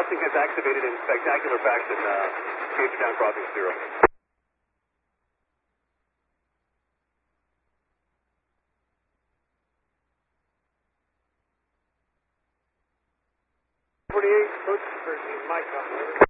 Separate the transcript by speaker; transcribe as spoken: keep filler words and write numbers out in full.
Speaker 1: crossing has activated in spectacular fashion. Uh, gauge down crossing zero.
Speaker 2: forty-eight, approach thirteen, Mike.